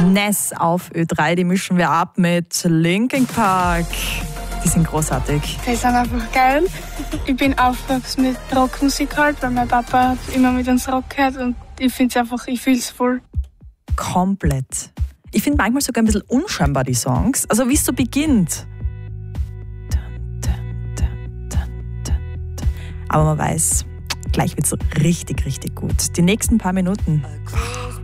Ness auf Ö3, die mischen wir ab mit Linkin Park. Die sind großartig. Die sind einfach geil. Ich bin aufgewachsen mit Rockmusik halt, weil mein Papa hat immer mit uns Rock gehört und ich finde es einfach, ich fühle es voll. Komplett. Ich finde manchmal sogar ein bisschen unscheinbar die Songs. Also wie es so beginnt. Aber man weiß, gleich wird es richtig, richtig gut. Die nächsten paar Minuten.